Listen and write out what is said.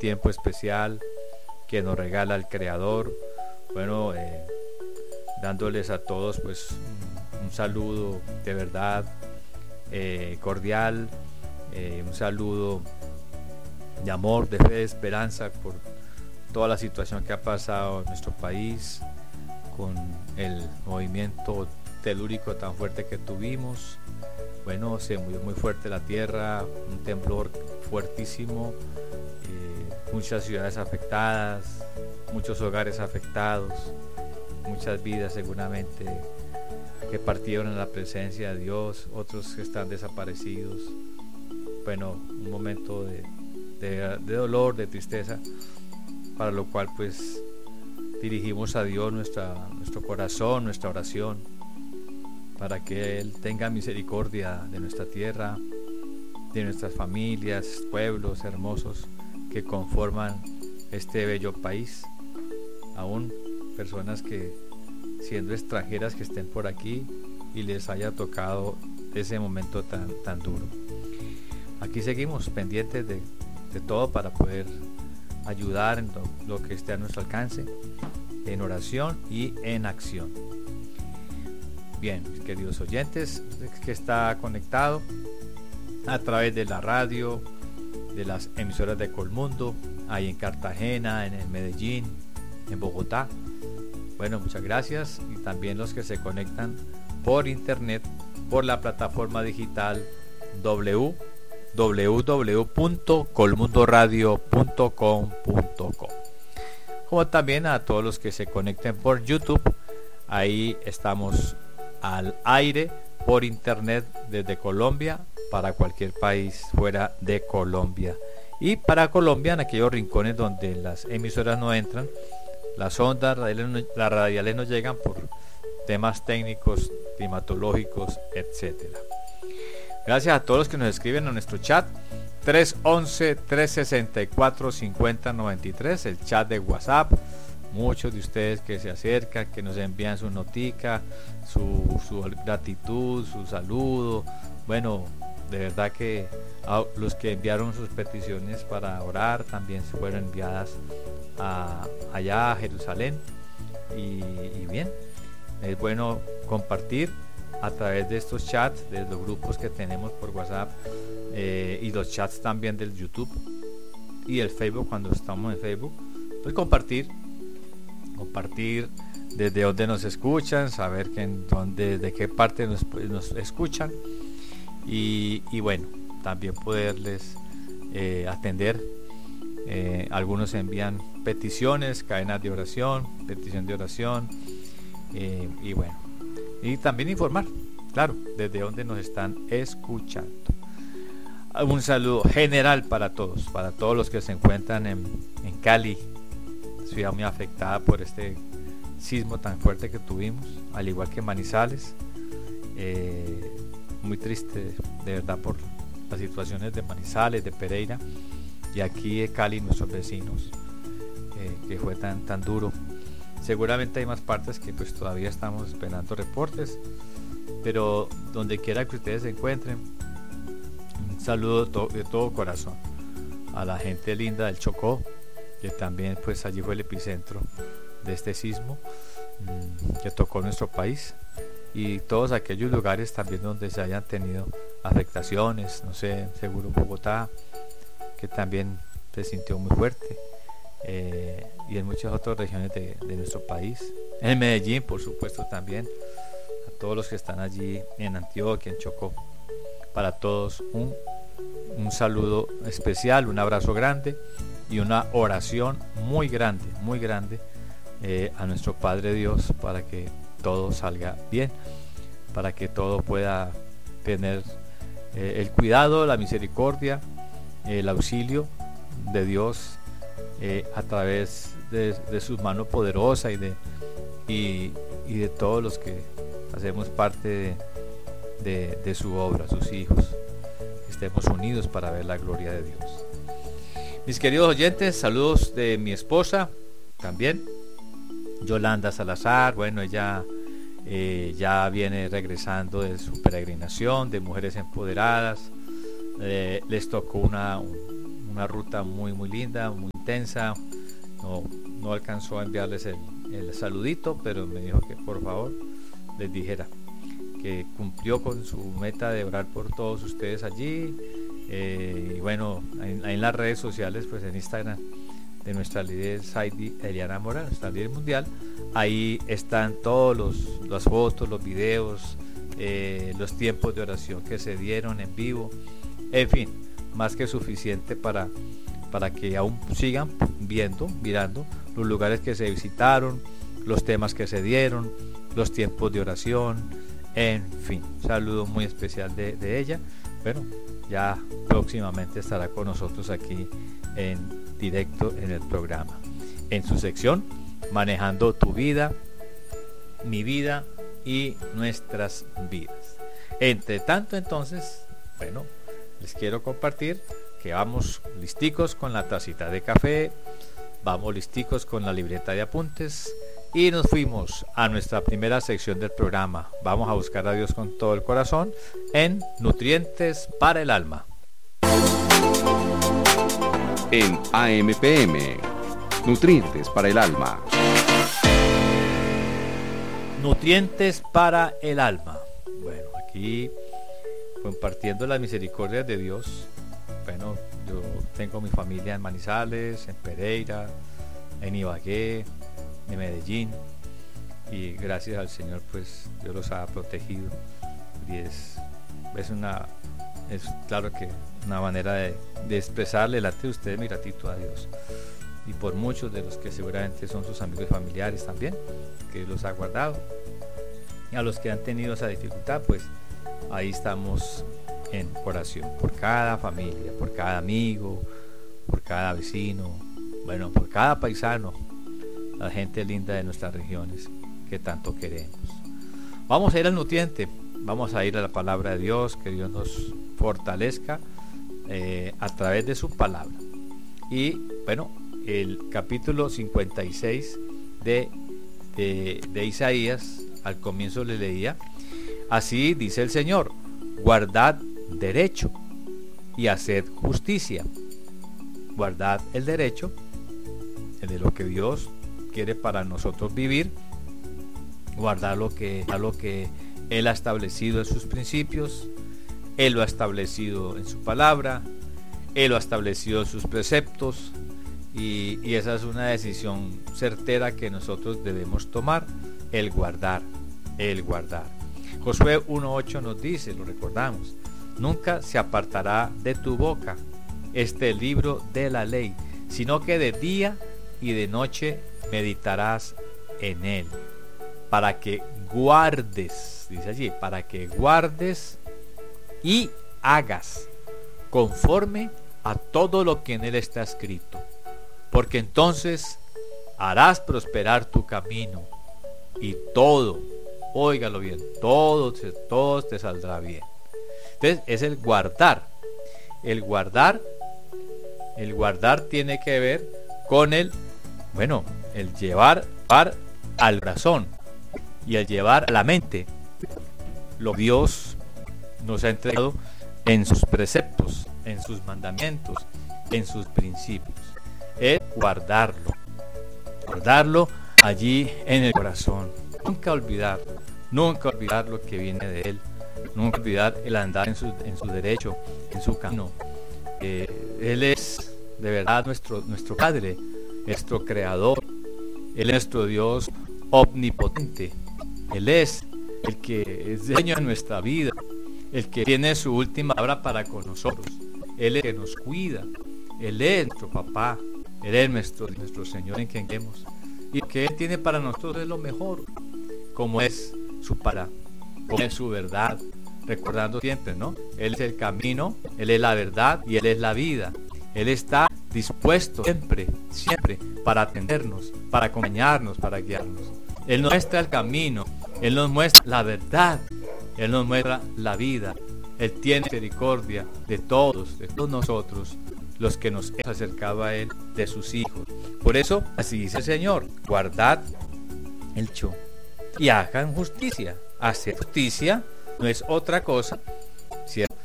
tiempo especial que nos regala el Creador. Bueno, dándoles a todos pues un saludo de verdad cordial, un saludo de amor, de fe, de esperanza por toda la situación que ha pasado en nuestro país, con el movimiento telúrico tan fuerte que tuvimos. Bueno, se movió muy fuerte la tierra, un temblor fuertísimo, muchas ciudades afectadas, muchos hogares afectados, muchas vidas seguramente que partieron en la presencia de Dios, otros que están desaparecidos. Bueno, un momento de dolor, de tristeza, para lo cual pues dirigimos a Dios nuestro corazón, nuestra oración, para que Él tenga misericordia de nuestra tierra, de nuestras familias, pueblos hermosos que conforman este bello país. Aún personas que siendo extranjeras que estén por aquí y les haya tocado ese momento tan duro. Aquí seguimos pendientes de todo para poder ayudar en lo que esté a nuestro alcance, en oración y en acción. Bien, queridos oyentes, que está conectado a través de la radio, de las emisoras de Colmundo, ahí en Cartagena, en Medellín, en Bogotá. Bueno, muchas gracias. Y también los que se conectan por internet, por la plataforma digital www.colmundoradio.com.co, como también a todos los que se conecten por YouTube. Ahí estamos al aire por internet desde Colombia para cualquier país fuera de Colombia, y para Colombia en aquellos rincones donde las emisoras no entran, las ondas radiales no llegan por temas técnicos, climatológicos, etcétera. Gracias a todos los que nos escriben en nuestro chat 311-364-5093, el chat de WhatsApp. Muchos de ustedes que se acercan, que nos envían su notica, su gratitud, su saludo. Bueno, de verdad que a los que enviaron sus peticiones para orar también se fueron enviadas allá a Jerusalén. Y bien, es bueno compartir a través de estos chats, de los grupos que tenemos por WhatsApp, y los chats también del YouTube y el Facebook, cuando estamos en Facebook, pues compartir desde dónde nos escuchan, saber de qué parte nos escuchan, y bueno, también poderles atender. Algunos envían peticiones, cadenas de oración, petición de oración, y bueno, y también informar, claro, desde dónde nos están escuchando. Un saludo general para todos los que se encuentran en Cali, ciudad muy afectada por este sismo tan fuerte que tuvimos, al igual que Manizales. Muy triste de verdad por las situaciones de Manizales, de Pereira, y aquí de Cali, nuestros vecinos, que fue tan duro. Seguramente hay más partes que pues todavía estamos esperando reportes, pero donde quiera que ustedes se encuentren, un saludo de todo corazón a la gente linda del Chocó, que también pues allí fue el epicentro de este sismo que tocó nuestro país, y todos aquellos lugares también donde se hayan tenido afectaciones, no sé, seguro Bogotá, que también se sintió muy fuerte, y en muchas otras regiones de nuestro país, en Medellín por supuesto también, a todos los que están allí en Antioquia, en Chocó, para todos un saludo especial, un abrazo grande y una oración muy grande a nuestro Padre Dios, para que todo salga bien, para que todo pueda tener el cuidado, la misericordia, el auxilio de Dios a través de su mano poderosa y de todos los que hacemos parte de su obra, sus hijos. Estemos unidos para ver la gloria de Dios. Mis queridos oyentes, saludos de mi esposa también, Yolanda Salazar. Bueno, ella ya viene regresando de su peregrinación de Mujeres Empoderadas. Les tocó un una ruta muy muy linda, muy intensa. No alcanzó a enviarles el saludito, pero me dijo que por favor les dijera que cumplió con su meta de orar por todos ustedes allí. Y bueno, en las redes sociales, pues en Instagram de nuestra líder Saidi Eliana Mora, nuestra líder mundial, ahí están todos las fotos, los videos, los tiempos de oración que se dieron en vivo, en fin, más que suficiente para que aún sigan mirando los lugares que se visitaron, los temas que se dieron, los tiempos de oración, en fin, un saludo muy especial de ella. Bueno, ya próximamente estará con nosotros aquí en directo en el programa, en su sección Manejando tu vida, mi vida y nuestras vidas. Entre tanto, entonces, bueno, les quiero compartir que vamos listicos con la tacita de café, vamos listicos con la libreta de apuntes y nos fuimos a nuestra primera sección del programa. Vamos a buscar a Dios con todo el corazón en Nutrientes para el Alma. En AMPM, Nutrientes para el Alma. Nutrientes para el alma. Bueno, aquí compartiendo las misericordias de Dios. Bueno, yo tengo mi familia en Manizales, en Pereira, en Ibagué, en Medellín, y gracias al Señor pues Dios los ha protegido, y es claro que una manera de expresarle delante de ustedes mi gratitud a Dios, y por muchos de los que seguramente son sus amigos y familiares también, que los ha guardado, y a los que han tenido esa dificultad, pues ahí estamos en oración por cada familia, por cada amigo, por cada vecino, bueno, por cada paisano, la gente linda de nuestras regiones que tanto queremos. Vamos a ir al nutriente, vamos a ir a la palabra de Dios, que Dios nos fortalezca a través de su palabra. Y bueno, el capítulo 56 de Isaías, al comienzo le leía: así dice el Señor, guardad derecho y haced justicia. Guardad el derecho, el de lo que Dios quiere para nosotros vivir, guardar lo que Él ha establecido en sus principios, Él lo ha establecido en su palabra, Él lo ha establecido en sus preceptos, y esa es una decisión certera que nosotros debemos tomar, el guardar. Josué 1:8 nos dice, lo recordamos: nunca se apartará de tu boca este libro de la ley, sino que de día y de noche meditarás en él, para que guardes, dice allí, para que guardes y hagas conforme a todo lo que en él está escrito, porque entonces harás prosperar tu camino y todo, óigalo bien, todo te saldrá bien. Entonces es el guardar. El guardar tiene que ver con el llevar al corazón y el llevar a la mente lo que Dios nos ha entregado en sus preceptos, en sus mandamientos, en sus principios. Es guardarlo allí en el corazón. Nunca olvidar lo que viene de Él. Nunca olvidar el andar en su derecho, en su camino. Él es de verdad nuestro Padre, nuestro Creador. Él es nuestro Dios omnipotente. Él es el que es dueño de nuestra vida, el que tiene su última palabra para con nosotros. Él es el que nos cuida. Él es nuestro papá. Él es nuestro Señor en quien creemos. Y lo que Él tiene para nosotros es lo mejor, como es su palabra, como es su verdad. Recordando siempre, ¿no? Él es el camino, Él es la verdad y Él es la vida. Él está dispuesto siempre para atendernos, para acompañarnos, para guiarnos. Él nos muestra el camino, Él nos muestra la verdad, Él nos muestra la vida. Él tiene misericordia de todos nosotros, los que nos hemos acercado a Él, de sus hijos. Por eso, así dice el Señor: guardad el hecho y hagan justicia. Hacer justicia no es otra cosa, ¿cierto?,